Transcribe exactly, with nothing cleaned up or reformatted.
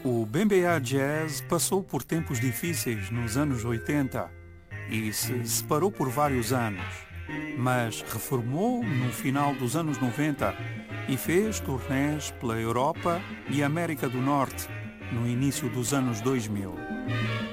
O B M A Jazz passou por tempos difíceis nos anos oitenta e se separou por vários anos, mas reformou no final dos anos noventa e fez turnés pela Europa e América do Norte no início dos anos dois mil.